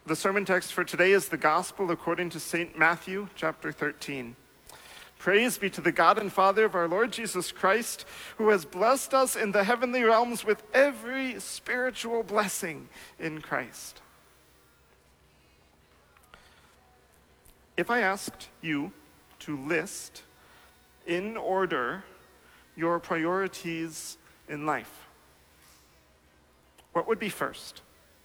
The sermon text for today is the Gospel according to St. Matthew, chapter 13. Praise be to the God and Father of our Lord Jesus Christ, who has blessed us in the heavenly realms with every spiritual blessing in Christ. If I asked you to list in order your priorities in life, what would be first?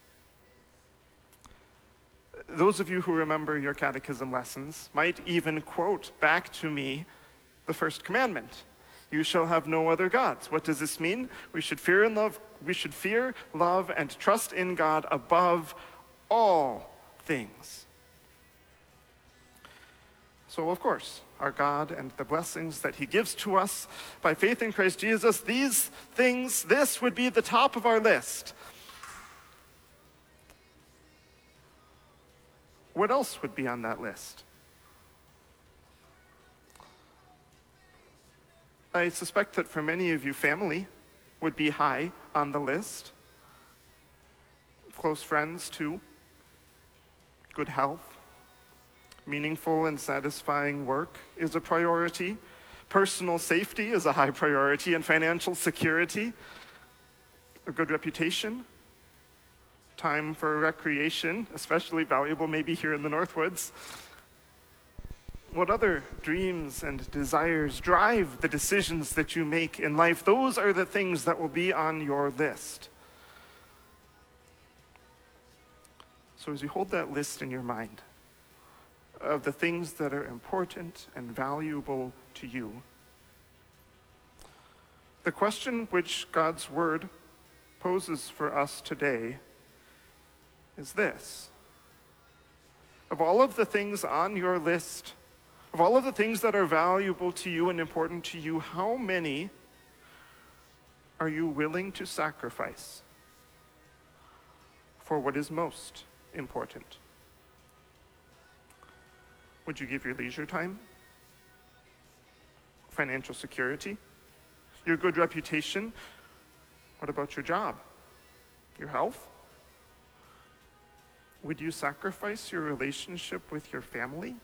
Those of you who remember your catechism lessons might even quote back to me the first commandment. You shall have no other gods. What does this mean? We should fear, love, and trust in God above all things. So, of course, our God and the blessings that he gives to us by faith in Christ Jesus, these things, this would be the top of our list. What else would be on that list? I suspect that for many of you, family would be high on the list. Close friends, too. Good health. Meaningful and satisfying work is a priority. Personal safety is a high priority, and financial security. A good reputation. Time for recreation, especially valuable maybe here in the Northwoods. What other dreams and desires drive the decisions that you make in life? Those are the things that will be on your list. So as you hold that list in your mind of the things that are important and valuable to you, the question which God's Word poses for us today is this: of all of the things on your list, of all of the things that are valuable to you and important to you, how many are you willing to sacrifice for what is most important? Would you give your leisure time, financial security, your good reputation? What about your job, your health? Would you sacrifice your relationship with your family?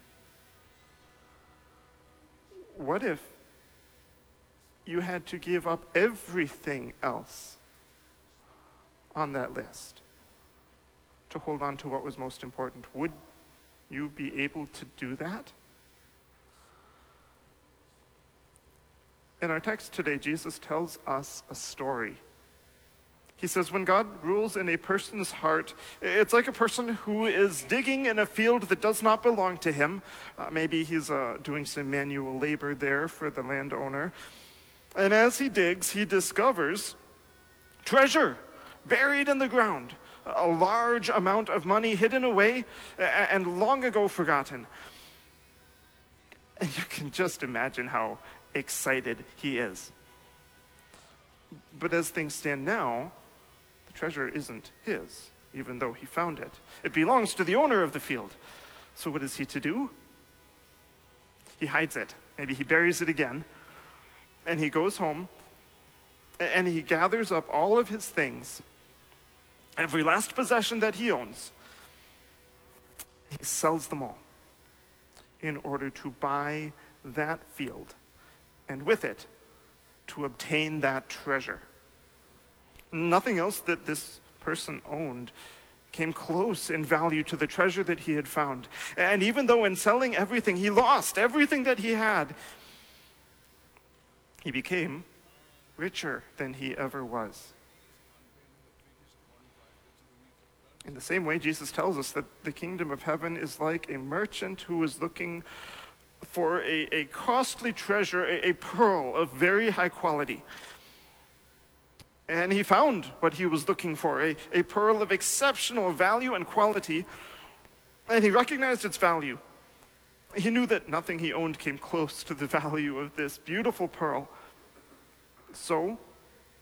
What if you had to give up everything else on that list to hold on to what was most important? Would you be able to do that? In our text today, Jesus tells us a story. He says, when God rules in a person's heart, it's like a person who is digging in a field that does not belong to him. Maybe he's doing some manual labor there for the landowner. And as he digs, he discovers treasure buried in the ground, a large amount of money hidden away and long ago forgotten. And you can just imagine how excited he is. But as things stand now, treasure isn't his, even though he found it. It belongs to the owner of the field. So what is he to do? He hides it. Maybe he buries it again. And he goes home and he gathers up all of his things, every last possession that he owns. He sells them all in order to buy that field, and with it, to obtain that treasure. Nothing else that this person owned came close in value to the treasure that he had found. And even though in selling everything, he lost everything that he had, he became richer than he ever was. In the same way, Jesus tells us that the kingdom of heaven is like a merchant who is looking for a costly treasure, a pearl of very high quality. And he found what he was looking for, a pearl of exceptional value and quality, and he recognized its value. He knew that nothing he owned came close to the value of this beautiful pearl. So